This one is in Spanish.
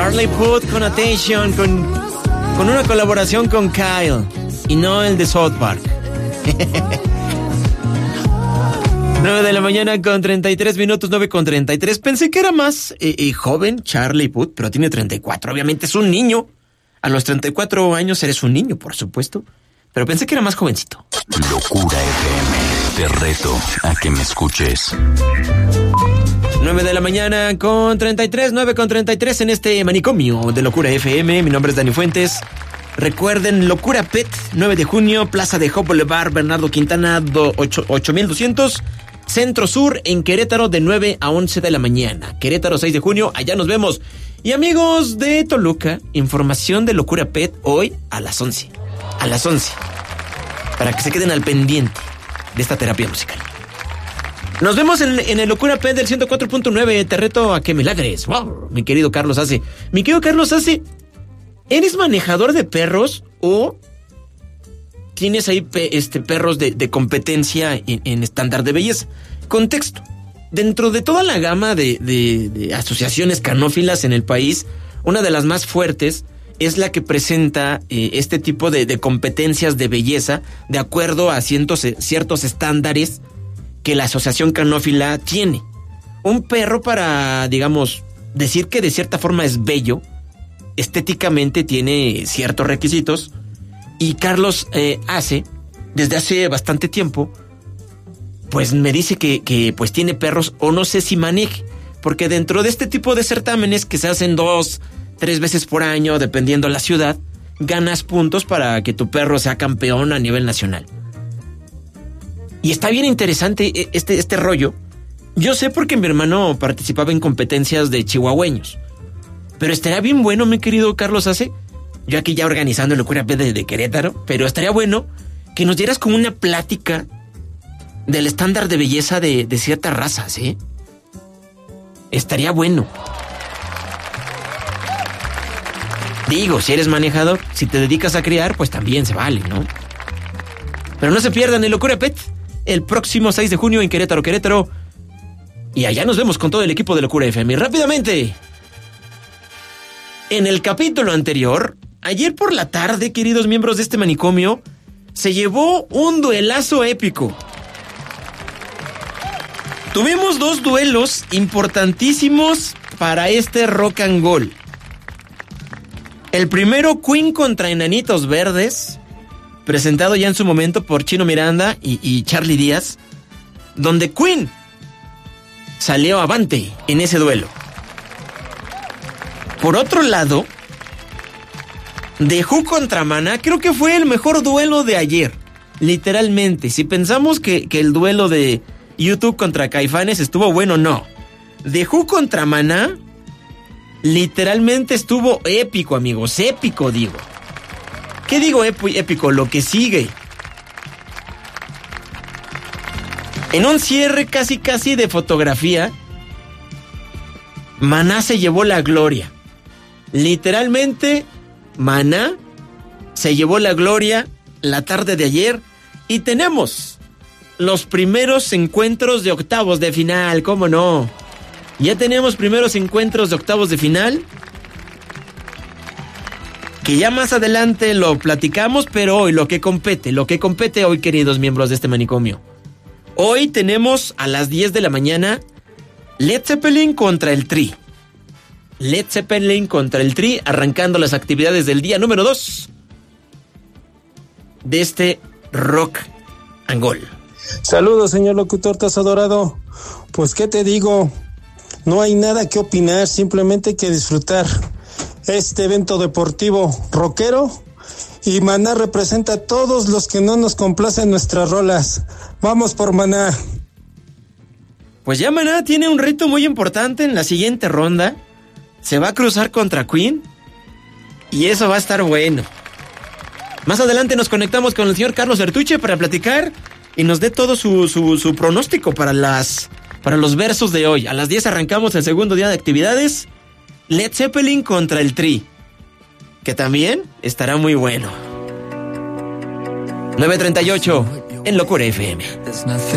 Charlie Puth con Attention, con una colaboración con Kyle y no el de South Park. 9 de la mañana con 33 minutos, 9 con 33. Pensé que era más joven Charlie Puth, pero tiene 34. Obviamente es un niño. A los 34 años eres un niño, por supuesto. Pero pensé que era más jovencito. Locura FM, te reto a que me escuches. 9 de la mañana con 33, 9 con 33 en este manicomio de Locura FM. Mi nombre es Dani Fuentes. Recuerden, Locura Pet, 9 de junio, Plaza de Hope Boulevard, Bernardo Quintana, 8200, Centro Sur, en Querétaro, de 9 a 11 de la mañana. Querétaro, 6 de junio, allá nos vemos. Y amigos de Toluca, información de Locura Pet hoy a las 11. A las 11. Para que se queden al pendiente de esta terapia musical. Nos vemos en el Locura Pet del 104.9. Te reto a que me ladres. Wow, mi querido Carlos Ace. Mi querido Carlos Ace, ¿eres manejador de perros o tienes ahí perros de competencia en estándar de belleza? Contexto. Dentro de toda la gama de asociaciones canófilas en el país, una de las más fuertes es la que presenta este tipo de competencias de belleza de acuerdo a ciertos estándares que la asociación canófila tiene. Un perro, para, digamos, decir que de cierta forma es bello, estéticamente tiene ciertos requisitos, y Carlos Ace, desde hace bastante tiempo, pues me dice que pues tiene perros, o no sé si maneje, porque dentro de este tipo de certámenes que se hacen 2-3 veces por año, dependiendo la ciudad, ganas puntos para que tu perro sea campeón a nivel nacional. Y está bien interesante este rollo. Yo sé porque mi hermano participaba en competencias de chihuahueños. Pero estaría bien bueno, mi querido Carlos Ace, yo aquí ya organizando el Locura P de Querétaro, pero estaría bueno que nos dieras como una plática del estándar de belleza de ciertas razas, ¿eh? Estaría bueno. Digo, si eres manejador, si te dedicas a criar, pues también se vale, ¿no? Pero no se pierdan el Locura Pet el próximo 6 de junio en Querétaro. Y allá nos vemos con todo el equipo de Locura FM. Y rápidamente, en el capítulo anterior, ayer por la tarde, queridos miembros de este manicomio, se llevó un duelazo épico. Tuvimos 2 duelos importantísimos para este Rock and Roll. El primero, Queen contra Enanitos Verdes, presentado ya en su momento por Chino Miranda y Charly Díaz, donde Queen salió avante en ese duelo. Por otro lado, The Who contra Maná, creo que fue el mejor duelo de ayer, literalmente. Si pensamos que el duelo de YouTube contra Caifanes estuvo bueno, no. The Who contra Maná literalmente estuvo épico, amigos, épico digo. ¿Qué digo épico? Lo que sigue. En un cierre casi de fotografía, Maná se llevó la gloria. Literalmente, Maná se llevó la gloria la tarde de ayer y tenemos los primeros encuentros de octavos de final, ¿cómo no? Ya tenemos primeros encuentros de octavos de final, que ya más adelante lo platicamos, pero hoy lo que compete hoy, queridos miembros de este manicomio. Hoy tenemos a las 10 de la mañana Led Zeppelin contra el Tri. Led Zeppelin contra el Tri, arrancando las actividades del día número 2 de este Rock and Roll. Saludos, señor locutor Tazo Dorado. Pues, ¿qué te digo? No hay nada que opinar, simplemente hay que disfrutar este evento deportivo rockero, y Maná representa a todos los que no nos complacen nuestras rolas. Vamos por Maná. Pues ya Maná tiene un reto muy importante en la siguiente ronda. Se va a cruzar contra Queen y eso va a estar bueno. Más adelante nos conectamos con el señor Carlos Ertuche para platicar y nos dé todo su pronóstico para los versos de hoy. A las 10 arrancamos el segundo día de actividades. Led Zeppelin contra el Tri, que también estará muy bueno. 9:38 en Locura FM.